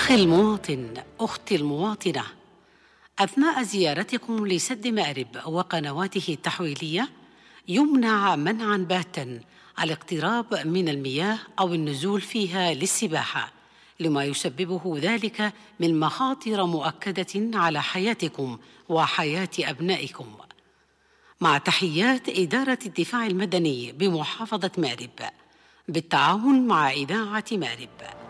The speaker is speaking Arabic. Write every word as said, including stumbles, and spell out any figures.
أخي المواطن، أختي المواطنة، أثناء زيارتكم لسد مأرب وقنواته التحويلية يمنع منعاً باتا الاقتراب من المياه أو النزول فيها للسباحة، لما يسببه ذلك من مخاطر مؤكدة على حياتكم وحياة أبنائكم. مع تحيات إدارة الدفاع المدني بمحافظة مأرب بالتعاون مع إذاعة مأرب.